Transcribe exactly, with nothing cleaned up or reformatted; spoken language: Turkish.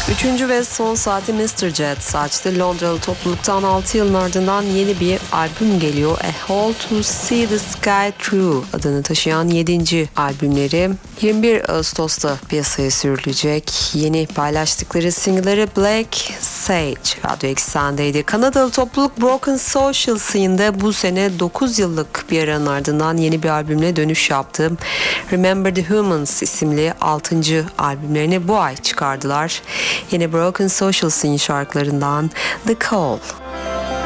Üçüncü ve son saati mister Jet açtı. Londralı topluluktan altı yılın ardından yeni bir albüm geliyor. A Hole to See the Sky Through adını taşıyan yedinci albümleri yirmi bir Ağustos'ta piyasaya sürülecek. Yeni paylaştıkları single'ları Black Sage Radyo Eksen'deydi. Kanadalı topluluk Broken Social Scene'de bu sene dokuz yıllık bir aranın ardından yeni bir albümle dönüş yaptı. Remember the Humans isimli altıncı albümlerini bu ay çıkardılar. Yine Broken Social Scene şarkılarından The Call.